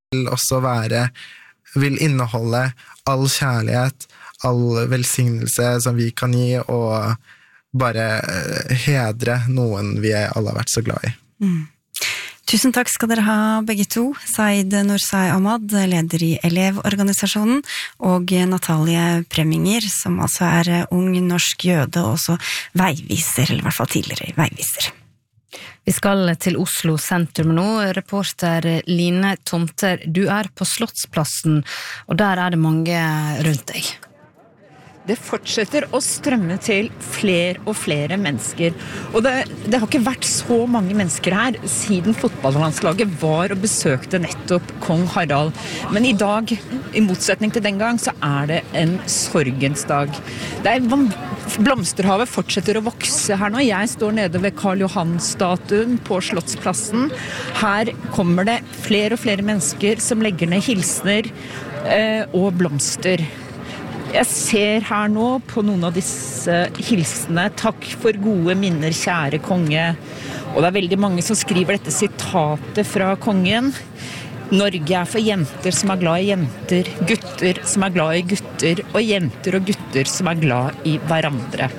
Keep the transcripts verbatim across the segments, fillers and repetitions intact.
vil også være, vil inneholde all kjærlighet, all velsignelse som vi kan gi, og bare hedre noen vi alle har vært så glad i. Mm. Tusen takk skal dere ha begge to, Said Nursai Ahmad, leder i Elevorganisasjonen, og Natalie Preminger, som altså er ung norsk jøde, og også veiviser, eller i hvert fall tidligere veiviser. Vi skal til Oslo sentrum nå. Reporter Line Tomter, du er på Slottsplassen, og der er det mange rundt deg. Det fortsetter å strømme til flere og flere mennesker. Og det, det har ikke vært så mange mennesker her siden fotballlandslaget var og besøkte nettopp kong Harald. Men i dag, i motsetning til den gang, så er det en sorgens dag. Det er van- Blomsterhavet fortsetter å vokse her nå. Jeg står nede ved Karl Johan-statuen på Slottsplassen. Her kommer det flere og flere mennesker som legger ned hilsner eh, og blomster. Jeg ser her nå på noen av disse hilsene. Takk for gode minner, kjære konge. Og det er veldig mange som skriver dette sitatet fra kongen. Norge er for jenter som er glad i jenter, gutter som er glad i gutter, og jenter og gutter som er glad i hverandre.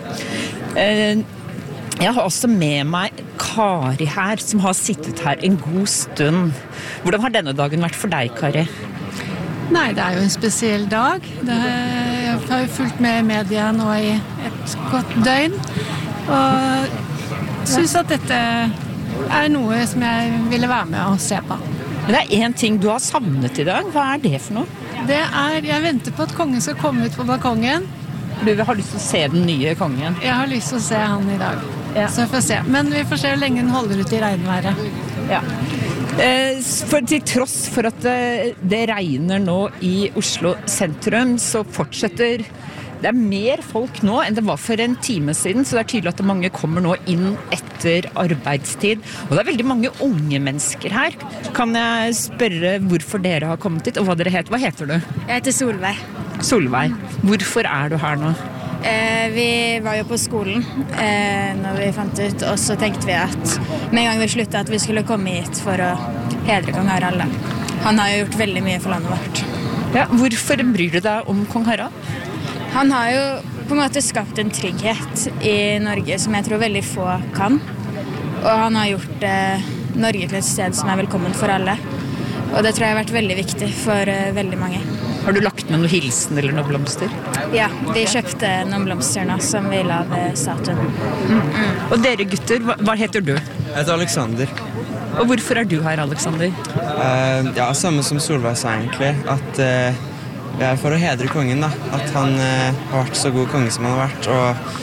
Jeg har også med meg Kari her, som har sittet her en god stund. Hvordan har denne dagen vært for deg, Kari? Nei, det er jo en spesiell dag. Det er, jeg har jo fulgt med i media nå i et godt døgn, og synes at dette er noe som jeg ville være med og se på. Men det er en ting du har savnet i dag. Hva er det for noe? Det er, jeg venter på at kongen skal komme ut på balkongen. Du har lyst til å se den nye kongen? Jeg har lyst til å se han i dag, ja. Så vi får se. Men vi får se hvor lenge den holder ut i regnværet. Ja. For til tross for at det regner nå i Oslo sentrum, så fortsetter det er mer folk nå enn det var for en time siden, så det er tydelig at mange kommer nå inn etter arbeidstid. Og det er veldig mange unge mennesker her. Kan jeg spørre hvorfor dere har kommet hit, og hva dere heter? Hva heter du? Jeg heter Solveig. Solveig. Hvorfor er du her nå? Eh, vi var jo på skolen eh, når vi fant ut, og så tenkte vi at med en gang vi sluttet at vi skulle komme hit for å hedre kong Harald. Han har jo gjort veldig mye for landet vårt. Ja, hvorfor bryr du deg om kong Harald? Han har jo på en måte skapt en trygghet i Norge som jeg tror veldig få kan. Og han har gjort eh, Norge til et sted som er velkommen for alle. Og det tror jeg har vært veldig viktig for uh, veldig mange. Har du lagt med noen hilsen eller noen blomster? Ja, vi kjøpte noen blomster nå som vi la ved statuen. Mm. Mm. Og dere gutter, hva, hva heter du? Jeg heter Alexander. Og hvorfor er du her, Alexander? Uh, ja, samme som Solveig sa egentlig, at uh, vi er for å hedre kongen da. At han uh, har vært så god konge som han har vært,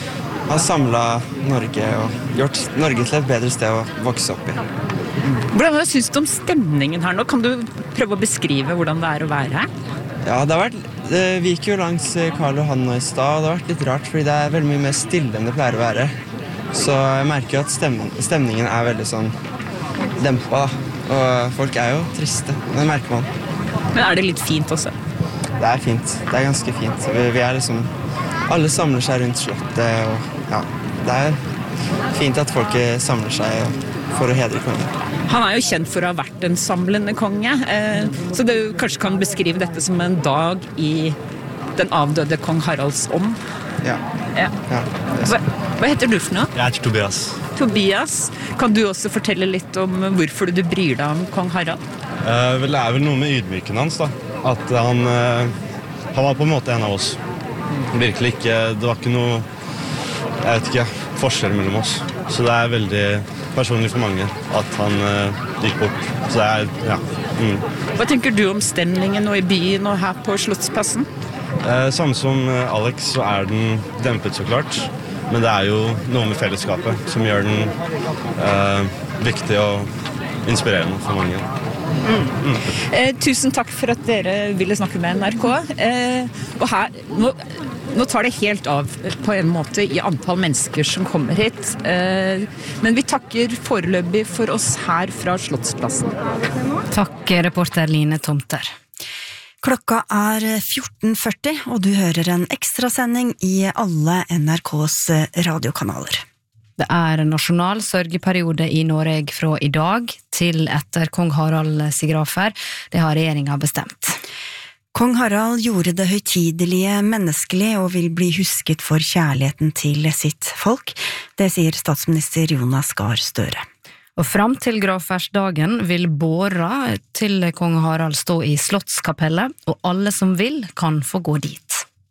og har samlet Norge og gjort Norge til et bedre sted å vokse opp i. Hvordan synes du om stemningen her nå? Kan du prøve å beskrive hvordan det er å være her? Ja, det har vært, vi gikk jo langs Karl Johan nå i stad, og det har vært litt rart, fordi det er veldig mye mer stille enn det pleier å være. Så jeg merker jo at stemningen, stemningen er veldig sånn dempet da, og folk er jo triste, det merker man. Men er det litt fint også? Det er fint, det er ganske fint. Vi, vi er liksom, alle samler seg rundt slottet, og ja, det er fint at folk samler seg for å hedre kongen. Han er jo kjent for å ha vært en samlende konge, eh, så du kanskje kan beskrive dette som en dag i den avdøde kong Haralds ånd. Ja. Ja. Ja, hva, hva heter du for noe? Jeg heter Tobias. Tobias, kan du også fortelle litt om hvorfor du bryr deg om kong Harald? Eh, vel, det er vel noe med ydmyken hans da, at han, eh, han var på en måte en av oss. Virkelig ikke, det var ikke noe, jeg vet ikke, forskjell mellom oss. Så det er veldig personlig for mange at han uh, gikk bort. Så det er, ja. Mm. Hva tenker du om stemningen nå i byen og her på Slottsplassen? Eh, samme som Alex så er den dempet så klart, men det er jo noe med fellesskapet som gjør den eh, viktig og inspirerende for mange. Mm. Mm. Eh, tusen takk for at dere ville snakke med N R K. Eh, og her, nå, nå tar det helt av på en måte i antall mennesker som kommer hit. Eh, men vi takker foreløpig for oss her fra Slottsplassen. Takk, reporter Line Tomter. Klokka er fjorten førti, og du hører en ekstrasending i alle N R K's radiokanaler. Det er nasjonal sørgeperiode i Norge fra i dag til etter kong Harald sin gravferd. Det har regjeringen bestemt. Kong Harald gjorde det høytidelige menneskelig og vil bli husket for kjærligheten til sitt folk. Det sier statsminister Jonas Gahr Støre. Og fram til gravferdsdagen vil båra til kong Harald stå i Slottskapellet, og alle som vil kan få gå dit.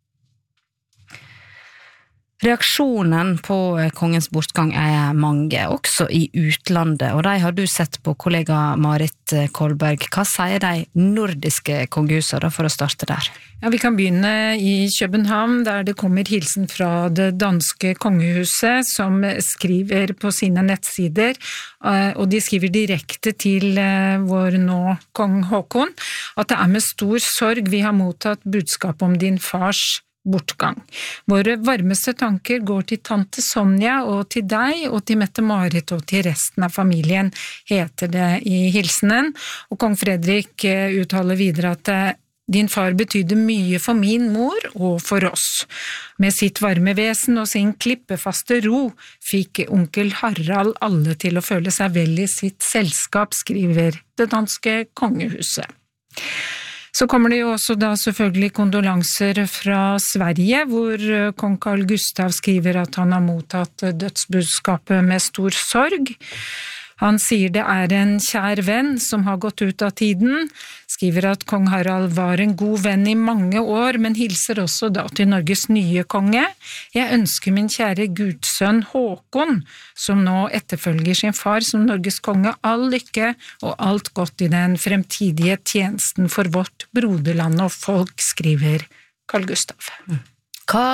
Reaksjonen på kongens bortgang er mange, også i utlandet, og de har du sett på kollega Marit Kolberg. Hva sier de nordiske kongehusene da, for å starte der? Ja, vi kan begynne i København, der det kommer hilsen fra det danske kongehuset, som skriver på sine nettsider, og de skriver direkte til vår nå kong Håkon, at det er med stor sorg vi har mottatt budskap om din fars bortgang. Våre varmeste tanker går til tante Sonja og til deg og til Mette-Marit og til resten av familien, heter det i hilsenen. Og kong Fredrik uttaler videre at din far betydde mye for min mor og for oss. Med sitt varme vesen og sin klippefaste ro fikk onkel Harald alle til å føle seg vel i sitt selskap, skriver det danske kongehuset. Så kommer det jo også da selvfølgelig kondolanser fra Sverige, hvor kong Carl Gustav skriver at han har mottatt dødsbudskapet med stor sorg. Han sier det er en kjær venn som har gått ut av tiden, skriver at kong Harald var en god venn i mange år, men hilser også da til Norges nye konge. Jeg ønsker min kjære gudsønn Håkon, som nå etterfølger sin far som Norges konge, all lykke og alt godt i den fremtidige tjenesten for vårt broderland og folk, skriver Carl Gustav. Hva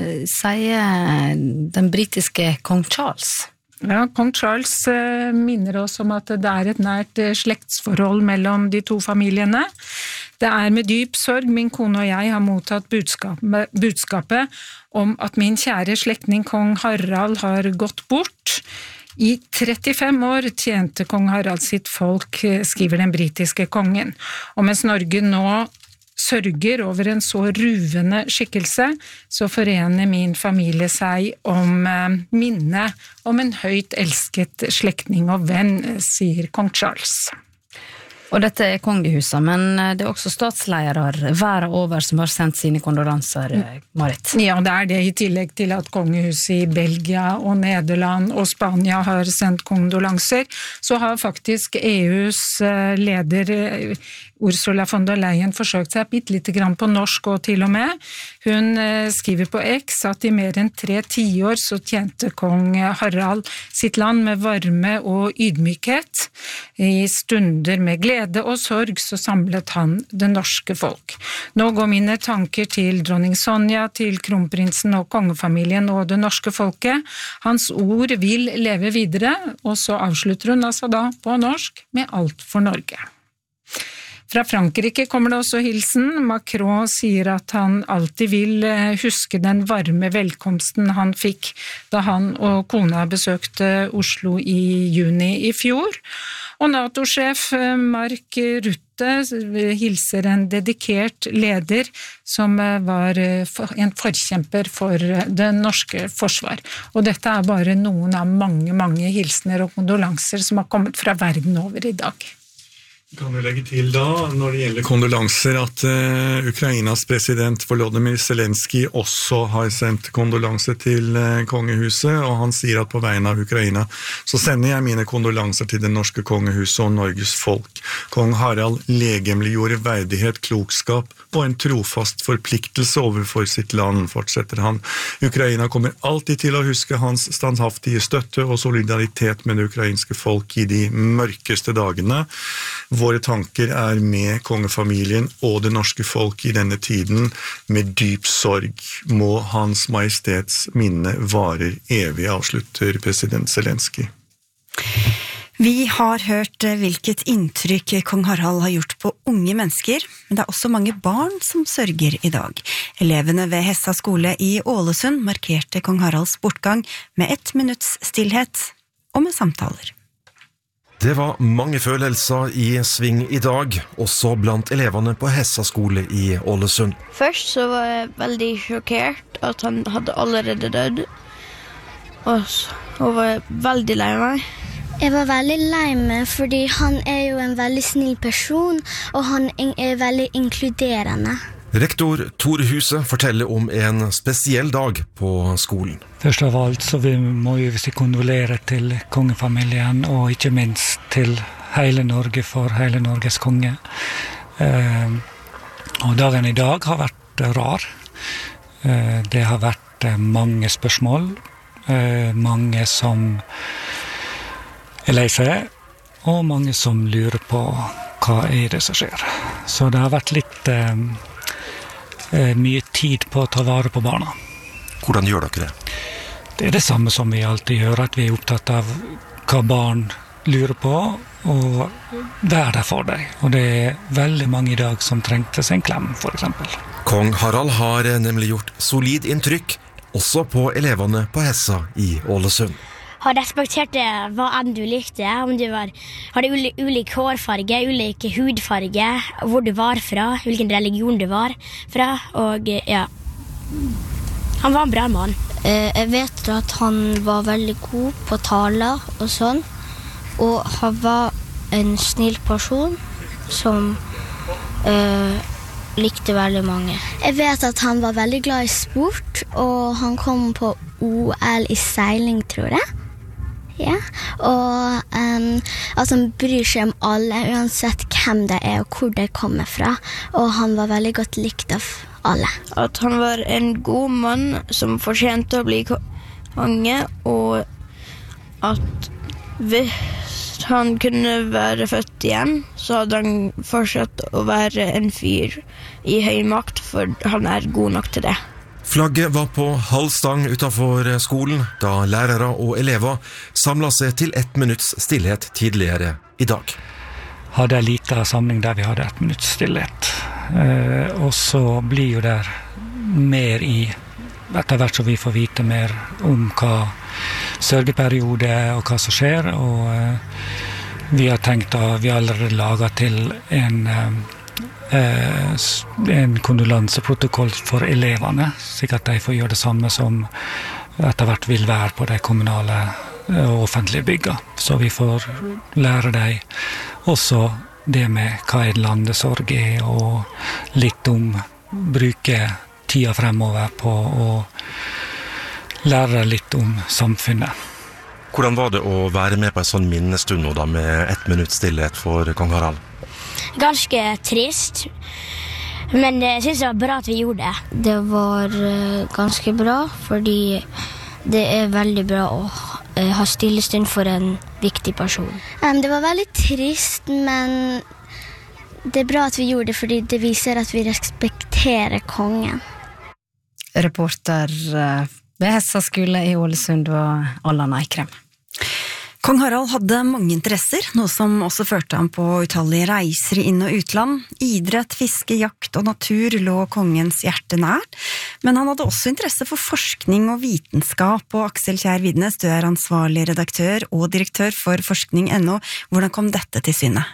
sier den britiske kong Charles? Ja, kong Charles eh, minner oss om at det er et nært eh, slektsforhold mellom de to familiene. Det er med dyp sorg min kone og jeg har mottatt budskapet, budskapet om at min kjære slektning kong Harald har gått bort. I trettifem år tjente kong Harald sitt folk, skriver den britiske kongen. Og mens Norge nå sørger over en så ruvende skikkelse, så forener min familie seg om eh, minne om en høyt elsket slektning og venn, sier kong Charles. Og dette er kongehuset, men det er også statsledere verden over som har sendt sine kondolanser, Marit. Ja, det er det i tillegg til at kongehuset i Belgia og Nederland og Spania har sendt kondolanser, så har faktisk E U's leder Ursula von der Leyen forsøkt seg bitte lite grann på norsk og til og med. Hun skriver på X at i mer enn tre tiår så tjente kong Harald sitt land med varme og ydmykhet. I stunder med glede og sorg så samlet han det norske folk. Nå går mine tanker til dronning Sonja, til kronprinsen og kongefamilien og det norske folket. Hans ord vil leve videre, og så avslutter hun altså da på norsk med alt for Norge. Fra Frankrike kommer det også hilsen. Macron sier at han alltid vil huske den varme velkomsten han fikk da han og kona besøkte Oslo i juni i fjor. Og NATO-sjef Mark Rutte hilser en dedikert leder som var en forkjemper for det norske forsvar. Og dette er bare noen av mange, mange hilsener og kondolanser som har kommet fra verden over i dag. Kan du legge til da, når det gjelder kondolanser, at uh, Ukrainas president Volodymyr Zelensky også har sendt kondolanser til uh, kongehuset, og han sier at på vegne av Ukraina så sender jeg mine kondolanser til det norske kongehuset og Norges folk. Kong Harald legemliggjorde verdighet, klokskap og en trofast forpliktelse overfor sitt land, fortsetter han. Ukraina kommer alltid til å huske hans standhaftige støtte og solidaritet med det ukrainske folk i de mørkeste dagene. Våre tanker er med kongefamilien og det norske folk i denne tiden. Med dyp sorg må hans majestets minne varer evig, avslutter president Zelensky. Vi har hørt hvilket inntrykk kong Harald har gjort på unge mennesker, men det er også mange barn som sørger i dag. Elevene ved Hessa skole i Ålesund markerte kong Haralds bortgang med ett minutts stillhet og med samtaler. Det var mange følelser i sving i dag, også blant elevene på Hessa skole i Ålesund. Først så var jeg veldig sjokkert at han hadde allerede dødd. Og så og var veldig lei meg. Jeg var veldig lei meg, fordi han er jo en veldig snill person, og han er veldig inkluderende. Rektor Tor Huse forteller om en spesiell dag på skolen. Først av alt så vi må vi si kondolere til kongefamilien, og ikke minst til hele Norge for hele Norges konge. Eh, og dagen i dag har vært rar. Eh, det har vært mange spørsmål, eh, mange som er lei seg, og mange som lurer på hva er det som skjer. Så det har vært litt eh, mye tid på å ta vare på barna. Hvordan gjør dere det? Det er det samme som vi alltid gjør, at vi er opptatt av hva barn lurer på, og være der for deg. Og det er veldig mange i dag som trengte seg en klem, for eksempel. Kong Harald har nemlig gjort solid inntrykk, også på elevene på Hessa i Ålesund. Har respektert hva enn du likte, om du var, hadde ulik, ulik hårfarge, ulik hudfarge, hvor du var fra, hvilken religion du var fra, og ja, han var en bra mann. Jeg vet at han var veldig god på taler og sånn, og han var en snill person som øh, likte veldig mange. Jeg vet at han var veldig glad i sport, og han kom på O L i seiling, tror jeg. Ja, og um, altså han bryr seg om alle, uansett hvem det er og hvor det kommer fra, og han var veldig godt likt av alle. At han var en god mann som fortjente å bli konge, og at hvis han kunne være født igjen, så hadde han fortsatt å være en fyr i høy makt, for han er god nok til det. Flagget var på halv stang utenfor skolen da lærere og elever samlet seg til ett minutts stillhet tidligere i dag. Hadde en liten samling der vi hadde ett minutts stillhet. Eh, og så blir jo der mer i, etter hvert så vi får vite mer om hva sørgeperiode og hva som skjer, og eh, vi har tenkt å, vi har allerede laget til en eh, en kondolanseprotokoll for elevene, slik at de får gjøre det samme som etter hvert vil være på de kommunale og offentlige bygga. Så vi får lære dem også det med hva er landesorg er, og litt om bruke tida fremover på å lære litt om samfunnet. Hvordan var det å være med på en sånn minnestund nå da, med ett minutt stillhet for kong Harald? Ganske trist, men jeg synes det var bra at vi gjorde det. Det var ganske bra, fordi det er veldig bra å ha stillestund for en viktig person. Um, det var veldig trist, men det er bra at vi gjorde det, fordi det viser at vi respekterer kongen. Reporter ved Hessa skole i Ålesund var Allan Eikrem. Kong Harald hadde mange interesser, noe som også førte ham på utallige reiser i inn- og utland. Idrett, fiske, jakt og natur lå kongens hjerte nær, men han hadde også interesse for forskning og vitenskap, og Aksel Kjær Vidnes, du er ansvarlig redaktør og direktør for forskning punktum no. Hvordan kom dette til syne?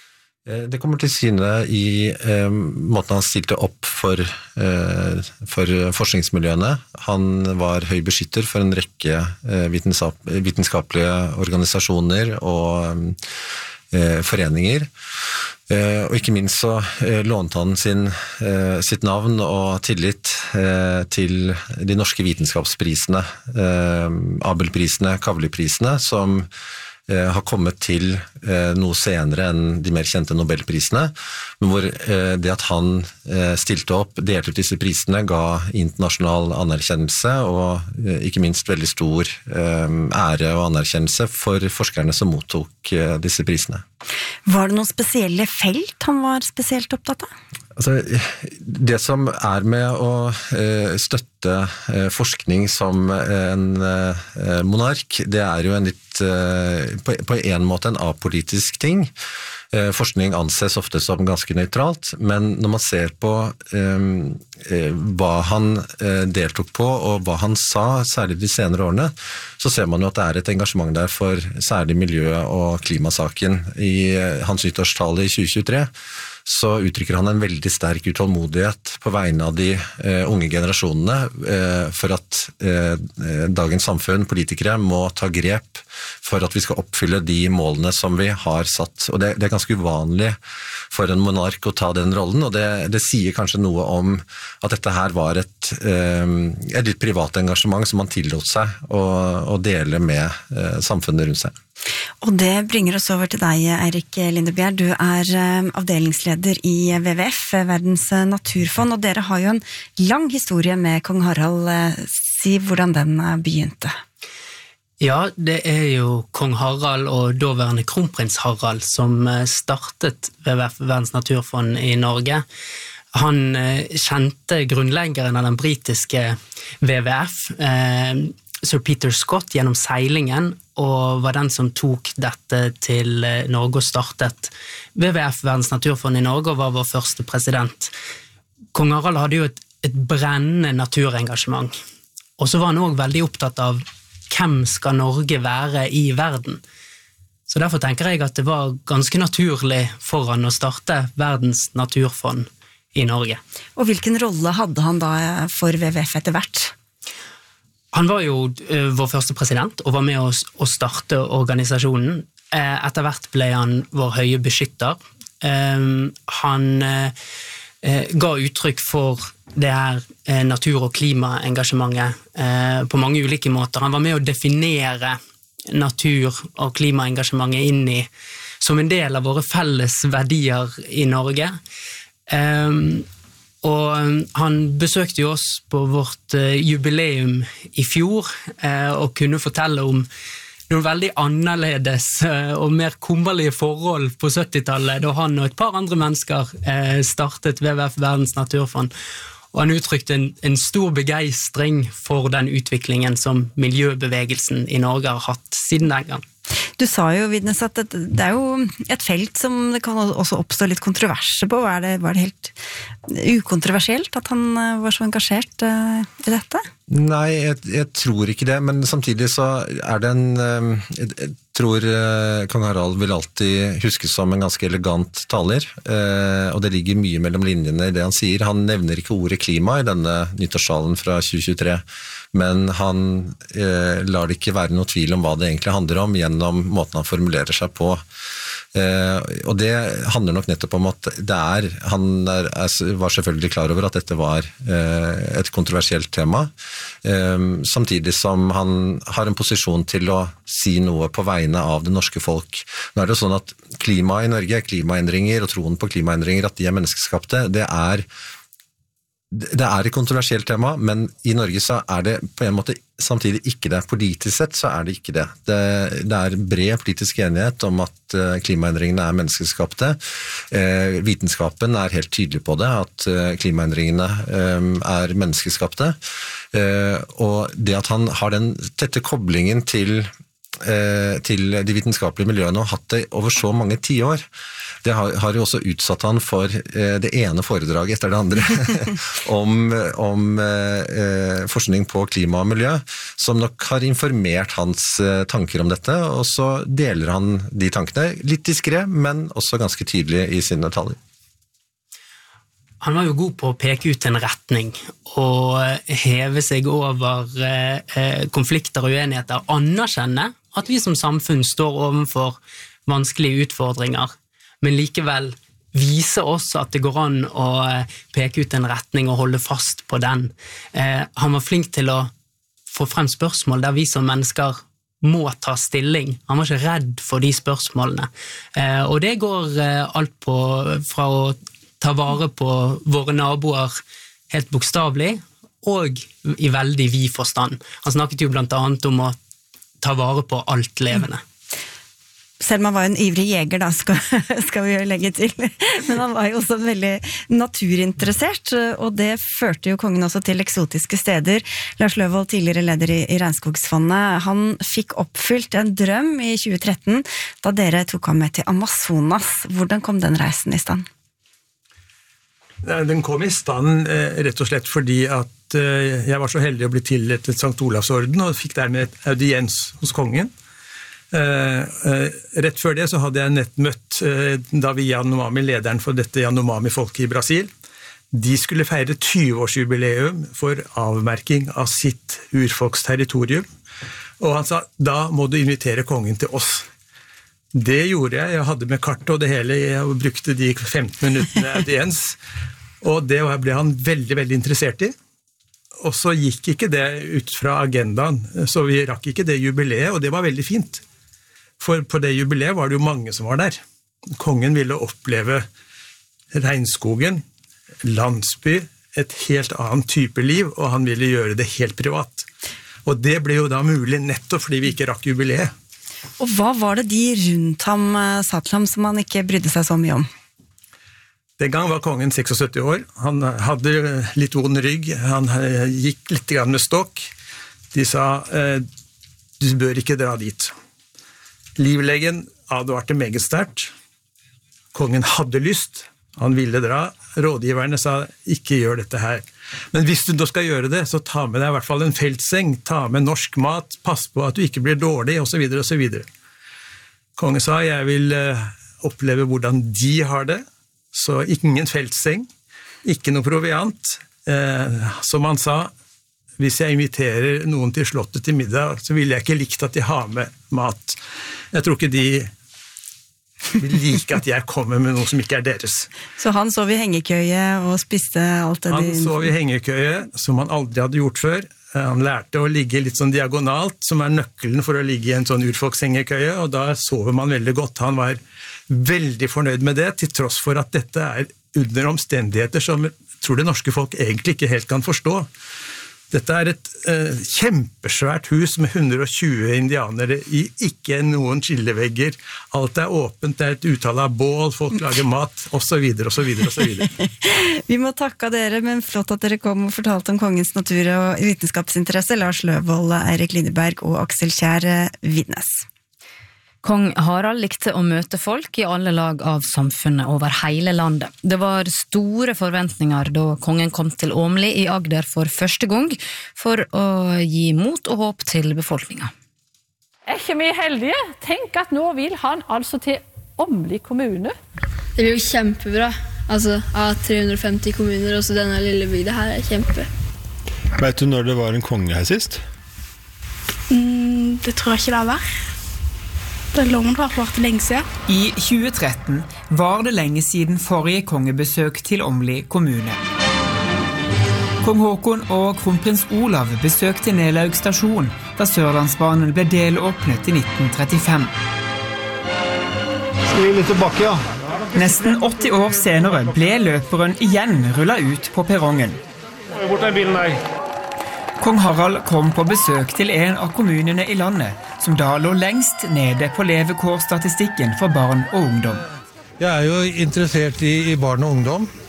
Det kommer til syne i eh, måten han stilte opp for, eh, for forskningsmiljøene. Han var høy beskytter for en rekke eh, vitenskap, vitenskapelige organisasjoner og eh, foreninger. Eh, og ikke minst så eh, lånte han sin, eh, sitt navn og tillit eh, til de norske vitenskapsprisene, eh, Abelprisene, Kavli-prisene, som har kommet til eh, noe senere enn de mer kjente Nobelprisene, men hvor eh, det at han eh, stilte opp, delte ut disse prisene, ga internasjonal anerkjennelse og eh, ikke minst veldig stor eh, ære og anerkjennelse for forskerne som mottok eh, disse prisene. Var det noen spesielle felt han var spesielt opptatt av? Altså, det som er med å eh, støtte eh, forskning som en eh, monark, det er jo en litt, eh, på, på en måte en apolitisk ting. Eh, forskning anses ofte som ganske nøytralt, men når man ser på eh, eh, hva han eh, deltok på og hva han sa, særlig de senere årene, så ser man jo at det er et engasjement der for særlig miljø- og klimasaken. I eh, hans nyttårstale i tjue tjuetre så uttrykker han en veldig sterk utålmodighet på vegne av de eh, unge generasjonene eh, for at eh, dagens samfunn, politikere, må ta grep for at vi skal oppfylle de målene som vi har satt. Og det, det er ganske uvanlig for en monark å ta den rollen, og det, det sier kanskje noe om at dette her var et, eh, et litt privat engasjement som han tillot seg å, å dele med eh, samfunnet rundt seg. Og det bringer oss over til deg, Eirik Lindebjerg. Du er eh, avdelingsleder i W W F, Verdens naturfond, og dere har jo en lang historie med kong Harald. Si hvordan den begynte. Ja, det er jo kong Harald og daværende kronprins Harald som startet W W F, Verdens naturfond i Norge. Han kjente grunnleggeren av den britiske W W F, eh, Sir Peter Scott, gjennom seilingen, og var den som tok dette til Norge og startet W W F, Verdens naturfond i Norge, og var vår første president. Kong Harald hadde jo et, et brennende naturengasjement, og så var han også veldig opptatt av hvem skal Norge være i verden. Så derfor tenker jeg at det var ganske naturlig for han å starte Verdens naturfond i Norge. Og hvilken rolle hadde han da for W W F etter hvert? Han var jo uh, vår første president og var med oss å starte organisasjonen. Uh, etter hvert ble han vår høye beskytter. Uh, han uh, uh, ga uttrykk for det her uh, natur- og klimaengasjementet uh, på mange ulike måter. Han var med å definere natur- og klimaengasjementet inn i som en del av våre felles verdier i Norge. Um, Og han besøkte jo oss på vårt jubileum i fjor, og kunne fortelle om noen veldig annerledes og mer kummerlige forhold på syttitallet, da han og et par andre mennesker startet W W F Verdens naturfond. Og han uttrykte en, en stor begeistring for den utviklingen som miljøbevegelsen i Norge har hatt siden den gang. Du sa jo, Vidnes, at det, det er jo et felt som det kan også oppstå litt kontroverser på. Var det, var det helt ukontroversielt at han var så engasjert uh, i dette? Nei, jeg, jeg tror ikke det, men samtidig så er det en... Jeg, jeg tror uh, kong Harald vil alltid huskes som en ganske elegant taler, uh, og det ligger mye mellom linjene i det han sier. Han nevner ikke ordet klima i denne nyttårstalen fra tjue tjuetre, men han uh, lar det ikke være noe tvil om hva det egentlig handler om gjennom måten han formulerer seg på. Uh, og det handler nok nettopp om at det er, han er, er, var selvfølgelig klar over at dette var uh, et kontroversielt tema, uh, samtidig som han har en posisjon til å si noe på vegne av det norske folk. Nå er det sånn at klima i Norge, klimaendringer og troen på klimaendringer, at de er menneskeskapte, det er det er et kontroversielt tema, men i Norge så er det på en måte samtidig ikke det. Politisk sett så er det ikke det. Det, det er bred politisk enighet om at klimaendringene er menneskeskapte. Eh, vitenskapen er helt tydelig på det, at klimaendringene eh, er menneskeskapte. Eh, og det at han har den tette koblingen til til de vitenskapelige miljøene og hatt det over så mange tiår. Det har, har jo også utsatt han for eh, det ene foredraget etter det andre om, om eh, forskning på klima og miljø, som nok har informert hans eh, tanker om dette, og så deler han de tankene litt diskret, men også ganske tydelig i sine taler. Han var jo god på å peke ut en retning og heve seg over eh, konflikter og uenigheter, anerkjenne at vi som samfunn står overfor vanskelige utfordringer, men likevel vise oss at det går an å peke ut en retning og holde fast på den. Eh, han var flink til å få frem spørsmål der vi som mennesker må ta stilling. Han var ikke redd for de spørsmålene. Eh, og det går eh, alt på, fra å ta vare på våre naboer helt bokstavlig, og i veldig vid forstand. Han snakket jo blant annet om å ta vare på alt levende. Selma var en ivrig jeger da, skal, skal vi jo legge til. Men han var jo også veldig naturinteressert, og det førte jo kongen også til eksotiske steder. Lars Løvold, tidligere leder i, i Regnskogsfondet, han fikk oppfylt en drøm i tjue tretten, da dere tok ham med til Amazonas. Hvordan kom den reisen i stand? Den kom i stand eh, rett og slett fordi at eh, jeg var så heldig å bli tildelt Sankt Olavs orden og fikk dermed et audiens hos kongen. Uh, uh, rett før det så hadde jeg nett møtt uh, Davi Yanomami, lederen for dette Yanomami-folket i Brasil. De skulle feire tjue-årsjubileum for avmerking av sitt urfolksterritorium. Og han sa, da må du invitere kongen til oss. Det gjorde jeg. Jeg hadde med kart og det hele. Jeg brukte de femten minuttene audiens. Og det ble han veldig, veldig interessert i. Og så gikk ikke det ut fra agendaen, så vi rakk ikke det jubileet, og det var veldig fint. For på det jubileet var det jo mange som var der. Kongen ville oppleve regnskogen, landsby, et helt annet type liv, og han ville gjøre det helt privat. Og det ble jo da mulig nettopp fordi vi ikke rakk jubileet. Og hva var det de rundt ham sa til ham som han ikke brydde seg så mye om? Den gang var kongen syttiseks år, han hadde litt ond rygg, han gikk litt grann med stokk. De sa, du bør ikke dra dit. Livlegen advarte meget sterkt. Kongen hadde lyst, han ville dra. Rådgiverne sa, ikke gjør dette her. Men hvis du da skal gjøre det, så ta med deg i hvert fall en feltseng, ta med norsk mat, pass på at du ikke blir dårlig, og så videre, og så videre. Kongen sa, jeg vil oppleve hvordan de har det, så ingen feltseng, ikke noe proviant. Eh, som han sa, hvis jeg inviterer noen til slottet til middag, så vil jeg ikke likt at de har med mat. Jeg tror ikke de vil like at jeg kommer med noe som ikke er deres. Så han sov i hengekøye og spiste alt det? Han sov i hengekøye, som han aldri hadde gjort før. Han lærte å ligge litt sånn diagonalt, som er nøkkelen for å ligge i en sånn urfolkshengekøye, og da sover man veldig godt. Han var veldig fornøyd med det, til tross for at dette er under omstendigheter som jeg tror det norske folk egentlig ikke helt kan forstå. Dette er et eh, kjempesvært hus med hundre og tjue indianere i ikke noen skillevegger. Alt er åpent, det er et uttale av bål, folk lager mat, og så videre, og så videre, og så videre. Vi må takke dere, men flott at dere kom og fortalte om kongens natur og vitenskapsinteresse. Lars Løvold, Eirik Lindeberg og Aksel Kjær Vidnes. Kong Harald likte å møte folk i alle lag av samfunnet over hele landet. Det var store forventninger da kongen kom til Åmli i Agder for første gang, for å gi mot og håp til befolkningen. Er ikke vi heldige? Tenk at nå vil han altså til Åmli kommune. Det blir jo kjempebra. Altså, av tre hundre og femti kommuner, også denne lille bygda her er kjempe. Vet du når det var en konge her sist? Mm, det tror jeg ikke det har vært. Det er loven har vært lenge siden. I tjue tretten var det lenge siden forrige kongebesøk til Åmli kommune. Kong Håkon og kronprins Olav besøkte Nelaug stasjon da Sørlandsbanen ble delåpnet i nitten trettifem. Skal vi litt tilbake, ja? Nesten åtti år senere ble løperen igjen rullet ut på perrongen. Bort den bilen der. Kong Harald kom på besøk til en av kommunene i landet, som da lå lengst nede på levekårsstatistikken for barn og ungdom. Jeg er jo interessert i, i barn og ungdom,